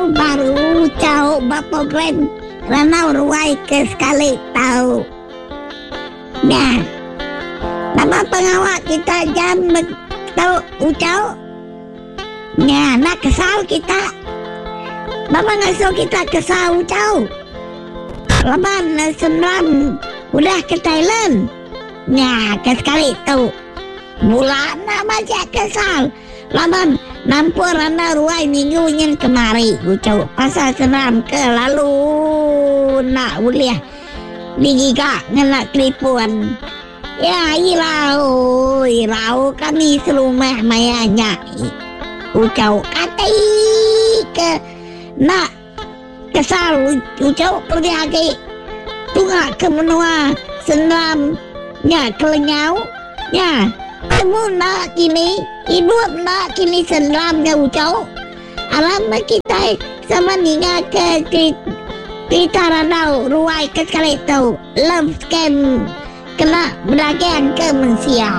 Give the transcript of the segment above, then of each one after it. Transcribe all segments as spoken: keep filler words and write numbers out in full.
kamu baru tahu Bapak Glenn Ranau ruai ke sekali tahu. Nah, nama pengawal kita jam tahu ucau. Nah, nak kesal kita. Bapak ngasuh kita kesal ucau. Laban senram udah ke Thailand. Nah, ke sekali tahu. Bulan nama aja kesal. Laban nampur rana ruai minggu nyen kemari ucau pasal senam ke lalu nak uliah digiga ngena kelipuan ya ilau ilau kami selumah mayanya ucau katai ke nak kesal ucau pergi lagi tunga ke menua senam nya kelenyau nya kamu nak kini hidup nak kini senramnya ucau alam kita sama ninga ke kita ranau ruai ke sekali tahu love scam kena beragian ke manusia.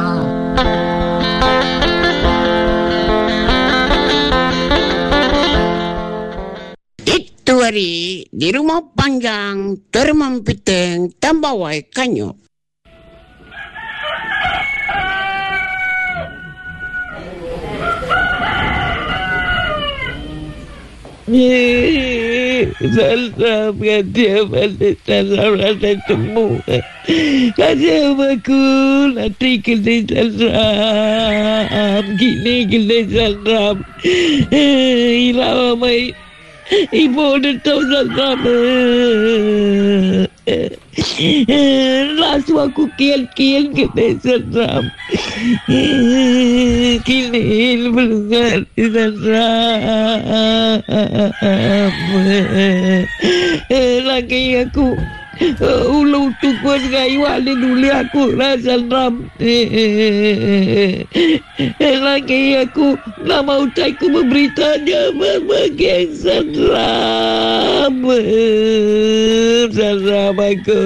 Itu hari di rumah panjang termam piteng tambah wai kanyo. Salam kata balik salam rasa temu kata aku nanti kena salam gini kena salam ilah mai ibu dah tahu salam lasu aku kian-kian kena salam kini belum salam lagi aku ulu tukun gaiwa ni dulu aku rasa ram lagi aku nak mau aku memberitanya berbagai salam salam aku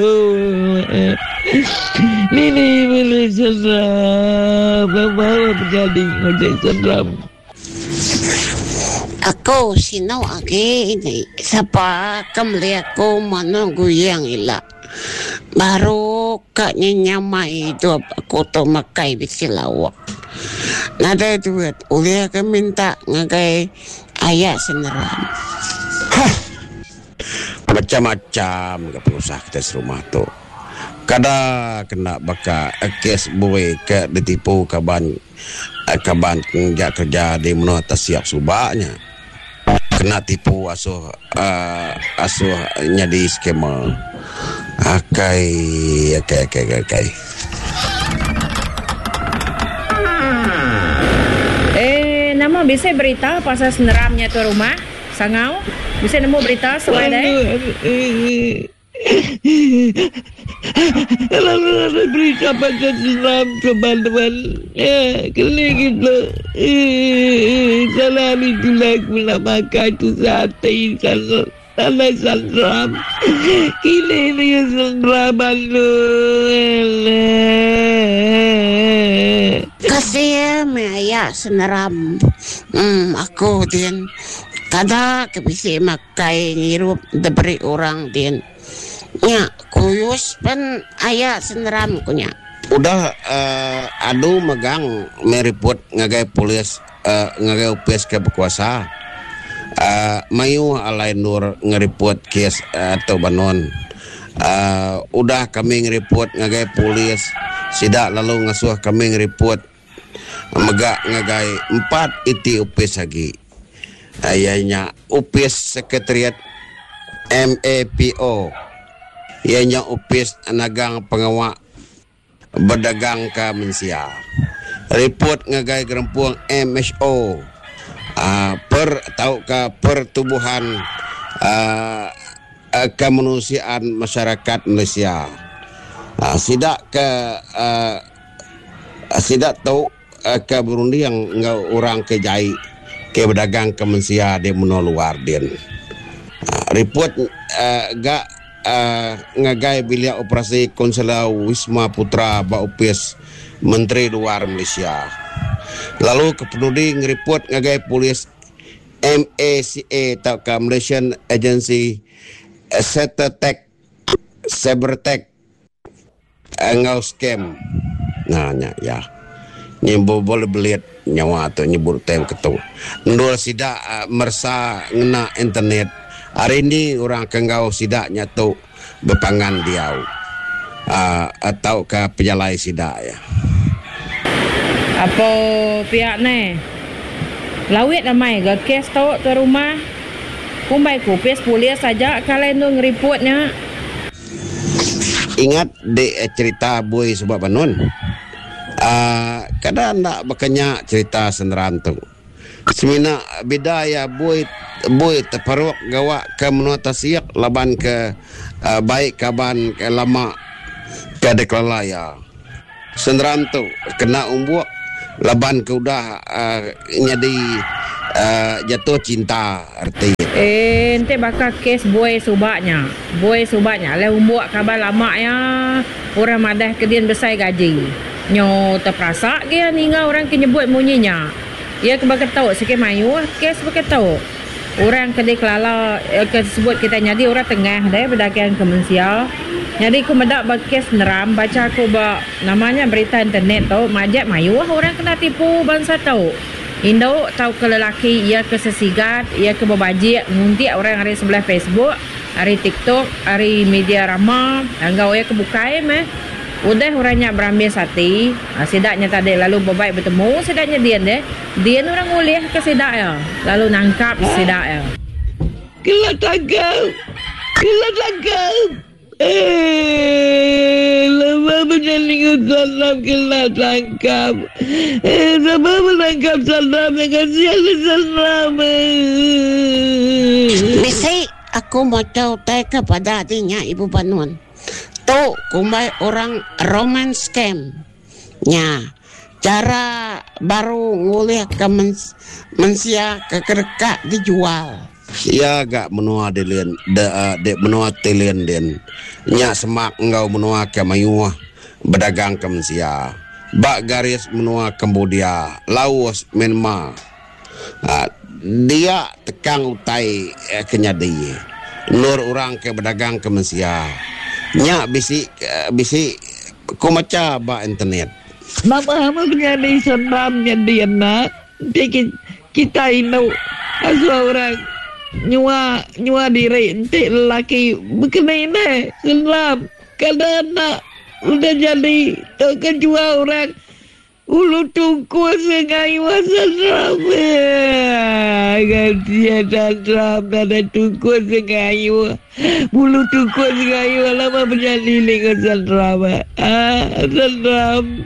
ini boleh salam apa menjadi macam salam. Ako sino agi ini siapa kembali aku mana guyang ila baru kaknya nyamai itu aku tu makai bisilawak nada duit ulia ke minta ngagai ayat seneram macam-macam ke pengusaha kita serumah tu kada kena baka kes boy ke ditipu kaban kaban kerja kerja di mana tak siap subaknya kena tipu asuh uh, asuh nyadi skema akai akai akai akai eh nama bisa berita pasal seneramnya tu rumah sangau bisa nemu berita selain deh lalu ada berita pasal seram teman-teman ya kena kita salam itulah aku nak makan tu sate salam salam seram kini ni seram lu kasih maya seneram hmm aku din kada kebisi makai ngirup diberi orang din nya kuyus pen ayah seneram kunya udah uh, adu megang meriput ngagai polis uh, ngagai upes ke berkuasa uh, mayu alai nur ngeriput kes uh, atau banon uh, udah kami ngeriput ngagai polis sidak lalu ngasuh kami ngeriput megak ngagai empat iti upes lagi ayahnya upes sekretariat M A P O ianya upis nagang pengawak berdagang ke Malaysia report ngagai gerempuang M H O uh, per tahu ke pertubuhan uh, kemanusiaan masyarakat Malaysia uh, sidak ke uh, sidak tahu uh, ke Burundi yang ngau orang ke jai ke berdagang ke Malaysia di menol luar din uh, report uh, gak Uh, ngagai bilik operasi Konsela Wisma Putra Baupis Menteri Luar Malaysia. Lalu kepeduli ngeriput ngagai polis M A C A atau ke Malaysian Agency Cybertech Cybertech ngau scam. Nah, nya ya. Ni boleh beliat nyawa tu nyebut tem ketu. Ndul sidak uh, mersa ngena internet. Hari ini orang kengau sidaknya tu berpangan diau. Uh, atau ke pejalai sidak ya. Apa pihak ni? Lawit ramai ke kes tu tu rumah. Kumbai kupis polis saja kalau tu ngeriputnya. Ingat de cerita boy sebab panun. Uh, kadang nak berkenyak cerita seneran tu. Semina beda ya boy boy terperuk gawak ke menua tasiak laban ke uh, baik kaban ke lama ke deklalaya. Seneran tu kena umbuk laban ke udah uh, nyadi uh, jatuh cinta arti. Eh, ente bakal kes boy subaknya. Boy subaknya. Le umbuk kabar lama ya. Orang madah kedian besar gaji. Nyo terperasa ke ninga orang ke nyebut munyinya. Ya ke bakal tahu sikit mayu kes bakal tahu. Orang ke deklala ke sebut kita nyadi orang tengah dah berdagang ke Malaysia. Jadi aku medak bakes neram baca aku ba namanya berita internet tu majak mayu orang kena tipu bangsa tahu. Indo tahu ke lelaki ia ke sesigat, ia ke babajik ngunti orang hari sebelah Facebook, hari TikTok, hari media ramah, anggau ia ke bukai meh. Udah orangnya berambil sati, sidaknya tadi lalu babaik bertemu, sidaknya dia deh. Dia orang ulih ke sidak ya, lalu nangkap sidak ya. Kelat tangkap. Kelat tangkap. Eh, lama menjalinkan salam kelat tangkap. Eh, lama menangkap salam dengan siapa salam. Bisik, aku mau tahu kepada adiknya Ibu Banun. Tu kumbai orang romance scam. Nya, cara baru ngulih ke mens, mensia ke kerka dijual. Ya agak menua delen, de de menua telen den. Nya semak engau menua ke mayuah berdagang ke mensia. Bak garis menua Cambodia, Laos, Myanmar. Uh, dia tekang utai eh, kenyadi. Nur orang ke berdagang ke mensia. Nya bisi bisi ko maca ba internet. Mama hama penyanyi senam nyadi anak. Dia kita ino asal orang nyua nyua diri ente lelaki berkenai ni senam. Kadang anak udah jadi tak kejual orang ulu tungku sengai wasan ramai. Gantian dan ram ada tungku sengai bulu tungku sengai lama berjadi dengan sandram. Ah, sandram.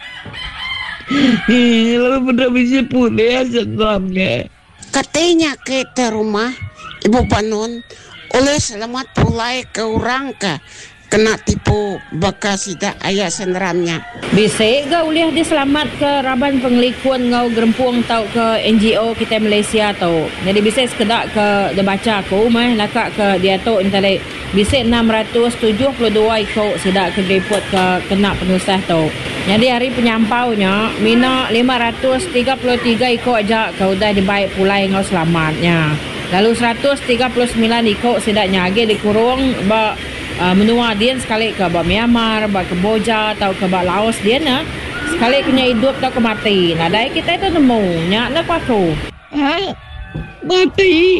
Lalu benar bisa pun ya sandramnya. Katanya ke rumah Ibu Panun oleh selamat pulai ke orang ke kena tipu bekas tidak ayah seneramnya. Bisa ke uliah diselamat ke Raban Penglikuan ngau gerempung tau ke N G O kita Malaysia tau. Jadi bisa sekedak ke dia baca aku mah nakak ke dia tu intale bisa enam ratus tujuh puluh dua ikut sidak ke report ke kena penusah tau. Jadi hari penyampaunya mina lima ratus tiga puluh tiga ikut aja ke udah dibaik pulai ngau selamatnya. Lalu seratus tiga puluh sembilan ikut sidaknya age dikurung ba Uh, menua dia sekali ke bak Myanmar, bak Kamboja atau ke bak Laos dia na sekali kena hidup atau ke mati. Nah dari kita itu nemu nyak nak aku. Ha? Mati.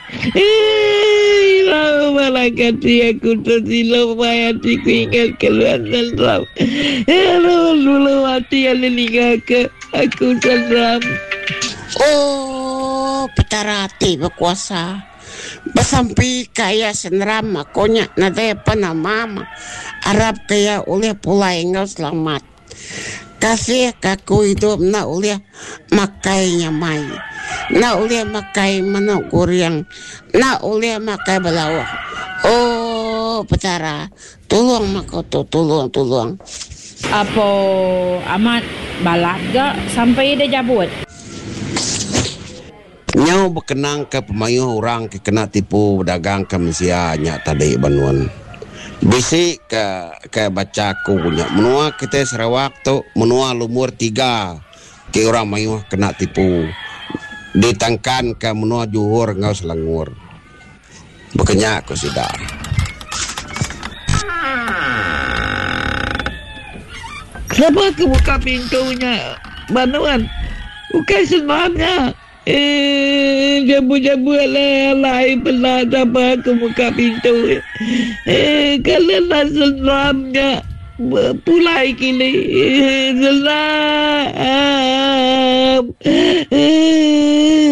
Eh, lama malaikat aku tersilau mayat aku ingat keluar sandram. Eh, lama dulu mati yang liga ke aku sandram. Oh, petarati berkuasa. Basampi kaya seneram makonya nade panama Arab kaya oleh pulai engau selamat. Kasih kaku hidup na oleh makainya mai. Na oleh makai menukur yang na oleh makai belawak. Oh, petara, tolong makoto, tolong, tolong. Apa amat balak gak sampai dia jabut? Nyau berkenang ke pemayuh orang ke kena tipu dagang ke Malaysia nya tadi Banun. Bisi ke ke baca aku nya menua kita Sarawak tu menua lumur tiga ke orang mayuh kena tipu ditangkan ke menua juhur ngau Selangor. Bekenya aku sidak. Kenapa aku buka pintunya, Banuan? Bukan senamnya. Eh, jabu-jabu alai-alai pernah dapat aku buka pintu. Eh, kalau nak senamnya, pulai kini. Eh, senam. Eh,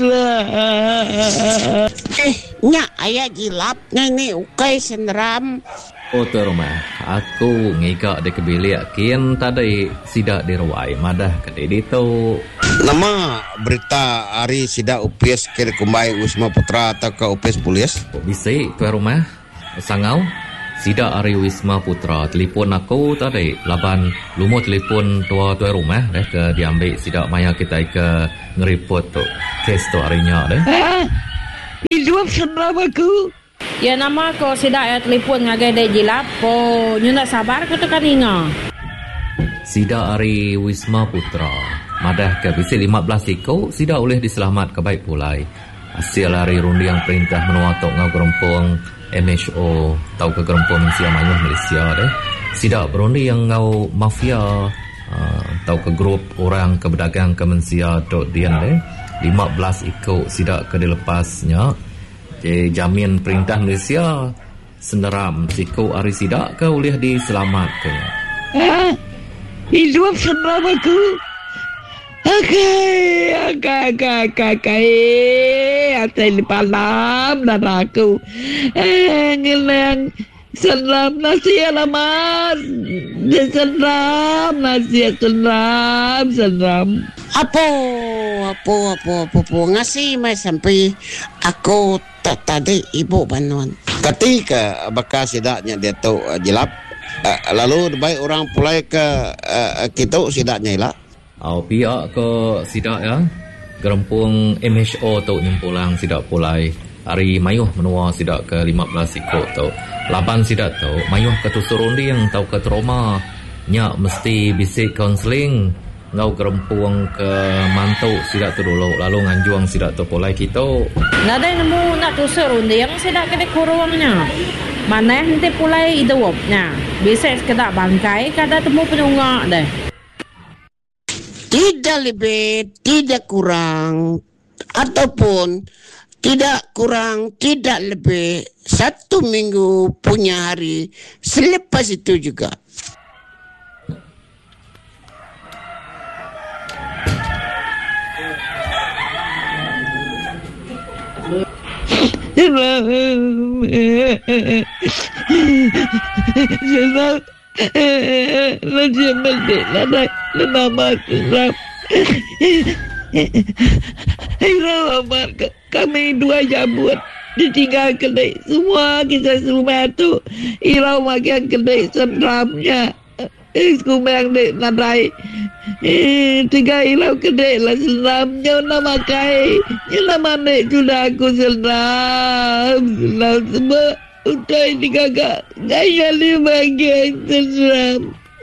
senam. Eh, nyak ayah jilapnya ni ukai seneram. Oh tuan rumah, aku ngigak di kebilik kian tadi sidak diruai madah kedai itu. Nama berita hari sidak U P S ke Kumbai Wisma Putra atau ke U P S Polis? Oh, bisa tuan rumah, sangau sidak hari Wisma Putra telefon aku tadi laban lumut telefon tua tuan rumah deh ke diambil sidak maya kita ke ngeripot tu kes tu harinya deh. Ha? Hidup senam aku. Ya nama ko sidak ya telefon ngagai dek jilap ko nyuna sabar ko tu kan inga. Sidak hari Wisma Putra madah ke bisi lima belas iko sidak boleh diselamat ke baik pulai. Hasil hari rundi yang perintah menuatok ngau gerompong M H O tau ke gerompong Malaysia Mayuh Malaysia deh. Sidak berundi yang ngau mafia uh, tau ke grup orang ke berdagang ke Malaysia dot dian deh. lima belas iko sidak ke dilepasnya. Jadi jamin perintah Malaysia seneram siku hari sidak ke boleh diselamatkan. Ha? Hidup senam aku. Akai, akai, akai, akai, akai. Atai lipalam dan aku. Eh, ngelang senam nasi alamat. Senam nasi senam, senam. Apa, apa, apa, apa, apa. Ngasih mai sampai aku tak tadi ibu Banuan. Ketika bakal sidaknya dia tahu uh, jilap, uh, lalu baik orang pulai ke uh, kita sidaknya ilah. Au pihak ke sidak ya. Gerompong M H O tu nyempulang sidak pulai. Hari mayuh menua sidak ke lima belas ikut tu. Laban sidak tu mayuh ke tusurundi yang tahu ke trauma. Nyak mesti bisik counseling. Ngau gerempung ke mantu sidak tu dulu lalu nganjuang sidak tu pulai kita. Nada nemu nak tusuk rundi yang sidak kena kurungnya. Mana nanti pulai hidupnya. Bisa sekedar bangkai kada temu penunggak deh. Tidak lebih, tidak kurang, ataupun tidak kurang, tidak lebih satu minggu punya hari selepas itu juga. Senam. Senam. Nanti mesti lanai nama senam. Hirau amat kami dua jabut ditinggal kedai semua kita semua tu hirau makan kedai senamnya. Kumang dek nadai. Eh, tiga hilau kedai lah senamnya nama kai. Nama dek sudah aku senam. Senam semua. Utai tiga kak. Gaya lima bagian senam.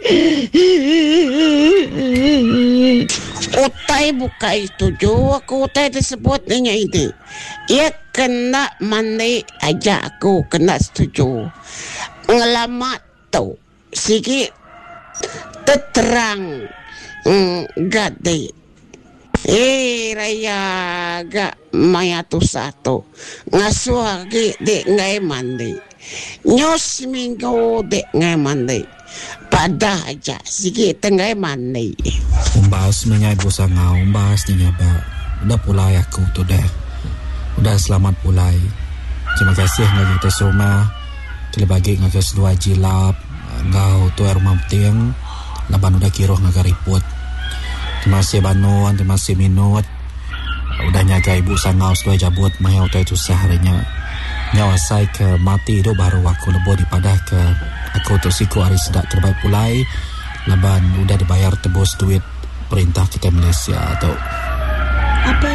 Utai buka setuju. Aku utai disebutnya ini. Ia kena mandi aja aku kena setuju. Ngelamat tu. Sikit terang mm, gade eh raya gak maya tu satu ngasuh ge dek ngai mandi nyos minggu dek ngai mandi pada aja sikit tengah mandi umbas menyai bosa ngau umbas nyaba udah pulai aku tu dah udah selamat pulai terima kasih ngau kita semua telah bagi ngau kedua jilap ngau tu air rumah penting laban udah kiroh ngaga riput terima kasih Banuan terima kasih Minut udah nyaga ibu sangau sedua jabut maya utai tu seharinya nyawa saya ke mati itu baru aku lebo dipadah ke aku tu siku hari sedak terbaik pulai laban udah dibayar tebus duit perintah kita Malaysia atau apa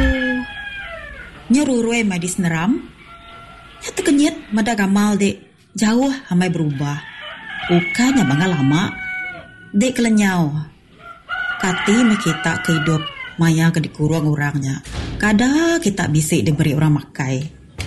nyuruh mai di seneram ya terkenyit mada gamal dek jauh hamai berubah ukanya bangga lama dek kelenyau kati me kita kehidup maya ke dikurung orangnya. Kada kita bisik diberi orang makai.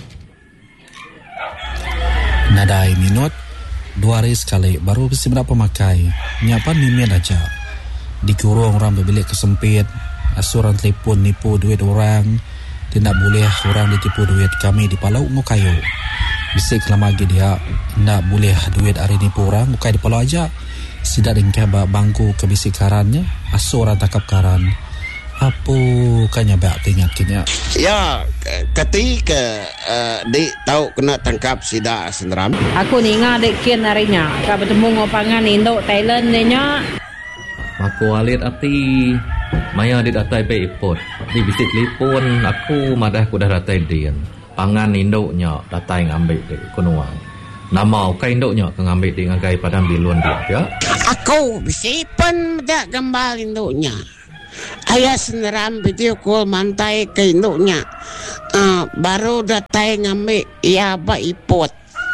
Nadai minut dua hari sekali baru mesti berapa makai. Nyapan mimin aja. Dikurung orang berbilik kesempit. Asuran telefon nipu duit orang. Tidak boleh orang ditipu duit kami di Palau ngukayo. Bisik lama lagi dia tidak boleh duit hari nipu orang ngukai di Palau aja. Sidak ringkah bangku kebisikarannya. Asuran takap karan. Apa kanya bak tingatnya? Ya, ketika uh, dik tahu kena tangkap sida senderam. Aku ni ingat dek kian harinya. Kau bertemu ngopangan Indo Thailand denya. Aku alit ati maya di datai pe ipot. Di bisit telefon aku madah ku dah datai dian. Pangan indoknya datai ngambil dek kunuang. Nama ukai indoknya ke ngambil dek ngagai padang bilun dia ya. Aku bisipan dak gambar indoknya. Ayah senderam video call mantai ke induknya. Uh, baru datai ngambil ya ba ipot.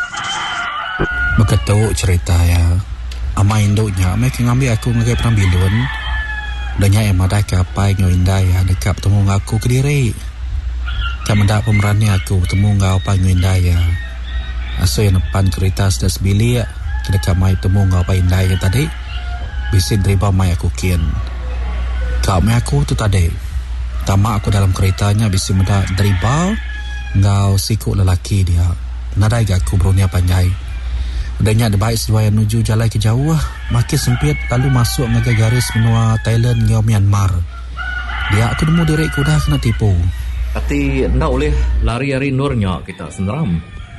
Begitu cerita ya. Ama induknya mereka ngambil aku ngagai padang bilun. Danya yang madah ke apa yang indah ya dekat bertemu aku ke diri. Kan mendak pemerannya aku bertemu ngau apa yang indah ya. Aso yang depan kereta sudah sebili ya. Dekat mai bertemu ngau apa indah yang tadi. Bisin terima mai aku kian. Kau mai aku tu tadi. Tama aku dalam keretanya bisin mendak terima. Ngau siku lelaki dia. Nadai aku berunia panjai. Adanya ada baik sedua yang menuju jalan ke jauh. Makin sempit lalu masuk ngagai garis benua Thailand ngau Myanmar. Dia aku nemu diri aku dah kena tipu. Tapi ndak boleh lari-lari nurnya kita senderam.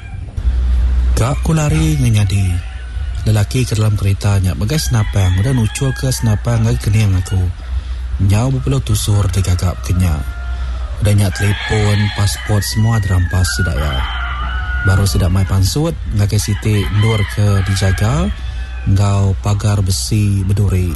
Kak aku lari ngenyadi. Lelaki ke dalam keretanya bagai senapang. Udah nucul ke senapang ngagai kening aku. Nyau berpelau tusur digagap kenya. Adanya telefon, pasport semua dirampas sudah ya. Baru sudah mai pansut ngagai siti nur ke dijaga. Ngau pagar besi berduri.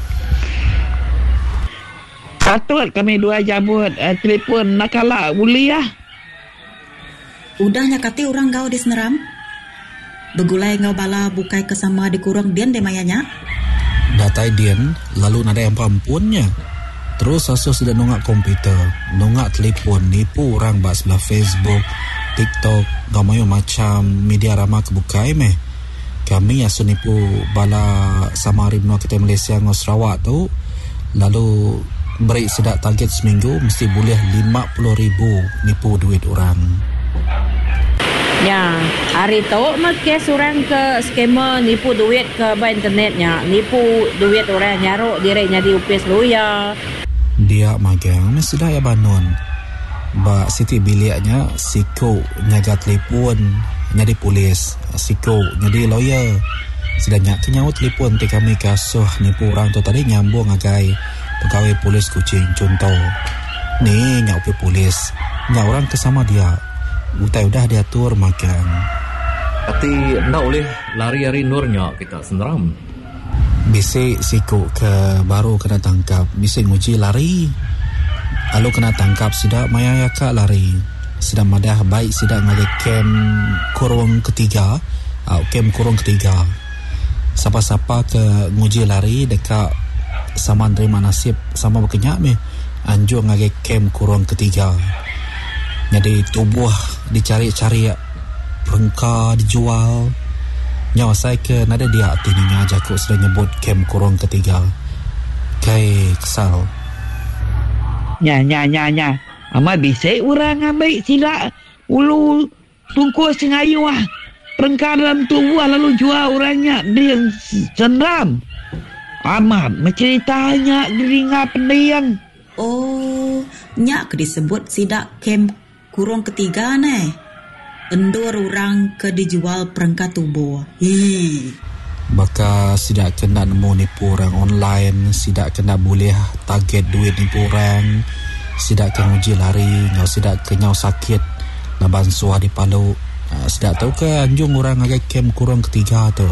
Patut kami dua jabut uh, telefon nakala boleh ya. Udahnya kati orang kau diseneram. Begulai ngau bala bukai kesama dikurung dian demayanya. Datai dian lalu nada yang pampunnya. Terus aso sudah nungak komputer, nungak telefon, nipu orang bak sebelah Facebook, TikTok, gamayo macam media ramah kebukai meh. Kami aso nipu bala sama rimno kita Malaysia ngau Sarawak tu. Lalu beri sedak target seminggu mesti boleh lima puluh ribu nipu duit orang. Ya, hari tu kes orang ke skema nipu duit ke ba internetnya. Nipu duit orang nyaruk direknya di U P S lu ya. Dia magang mesti dah ya banon. Ba siti biliknya siko nyaga telefon nyadi polis, siko nyadi lawyer. Sedangnya kenyau telefon te kami kasuh nipu orang tu tadi nyambung agai pegawai polis Kuching contoh. Ni nyau pe polis, nyau orang kesama dia. Utai udah diatur magang. Tapi ndak boleh lari-lari nurnya kita senderam. Bisik siku ke baru kena tangkap. Bisik nguji lari. Lalu kena tangkap sidak maya yaka lari. Sidak madah baik sidak ngagai kem kurung ketiga. Au kem kurung ketiga. Siapa-siapa ke nguji lari dekat sama terima nasib sama berkenyak meh. Anjur ngagai kem kurung ketiga. Jadi tubuh dicari-cari perengka dijual. Nyawa saya ke nada dia tininya aja aku sudah nyebut kem kurung ketiga. Kai kesal. Nya nya nya nya. Ama bisik orang ambil sila ulu tungkus sengayu ah. Perengkar dalam tubuh lalu jual orangnya dia senram. Amat menceritanya geringa pendiang. Oh, nyak disebut sidak kem kurung ketiga ne. Endur orang ke dijual perangkat tubuh. Hi. Baka sidak kena nemu nipu orang online, sidak kena boleh target duit nipu orang, sidak kena uji lari, ngau sidak kenyau sakit, laban suah di Palau. Uh, sidak tahu ke anjung orang agak kem kurung ketiga tu.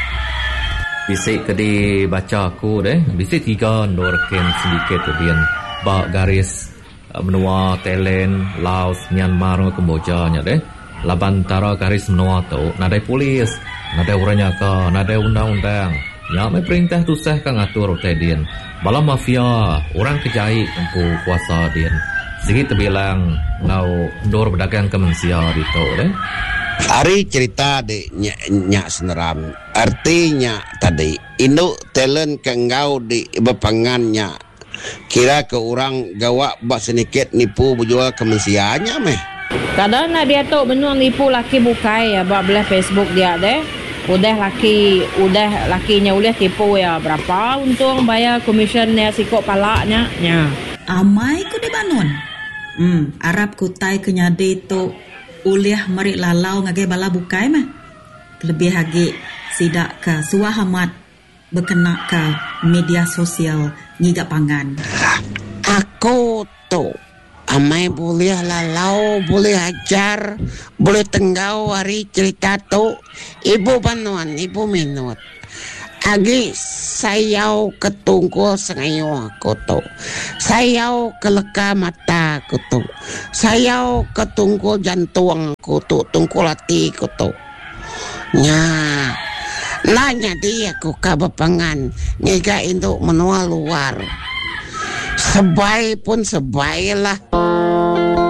Bisik ke di baca aku deh. Bisik tiga nor kem sedikit tu dian. Bak garis uh, menua Thailand, Laos, Myanmar, Kamboja nya deh. Laban tara garis menua tu nadai polis, nadai orangnya ke, nadai undang-undang. Ya, may perintah tusah kang atur utai dian. Bala mafia, orang kejai empu kuasa dian. Sikit terbilang ngau ndor berdagang ke manusia dito deh. Ari cerita de nyak nyak seneram. Artinya tadi induk talent ke ngau di bepangannya. Kira ke orang gawak bak sedikit nipu berjual ke manusianya meh. Kadang nak dia tu benuang nipu laki bukai ya bak belah Facebook dia deh. Udah laki udah lakinya udah tipu ya berapa untung bayar komisen ya sikok palaknya nya. Amai ku di banun. Hmm, Arab ku tai kenyade tu uliah merik lalau ngagai bala bukai mah. Lebih hagi sidak ke suah amat berkena ke media sosial ngigak pangan. Aku tu amai boleh lalau, boleh ajar, boleh tenggau hari cerita tu. Ibu panuan, ibu minut. Agi sayau ketungkul sengayo aku tu. Sayau keleka mata aku tu. Sayau ketungkul jantung aku tu. Tungkul hati aku tu. Nya, nanya dia aku kabapangan. Ngiga induk menua luar. Sebai pun sebai lah.